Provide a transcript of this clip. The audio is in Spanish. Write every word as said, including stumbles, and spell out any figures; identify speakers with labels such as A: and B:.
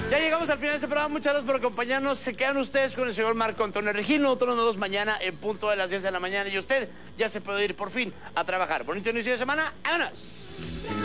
A: Ya llegamos al final de este programa. Muchas gracias por acompañarnos. Se quedan ustedes con el señor Marco Antonio Regil. Nosotros nos vemos mañana en punto de las diez de la mañana. Y usted ya se puede ir por fin a trabajar. Bonito inicio de semana. ¡Vámonos!